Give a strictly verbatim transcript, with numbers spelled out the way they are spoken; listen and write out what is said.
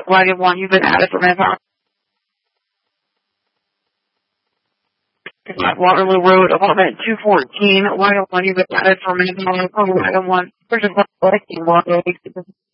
Wagon one, you've been added for manpower. Waterloo Road, apartment two fourteen, Wagon one, you've been added for manpower. Wagon one, purchase collecting Waterloo.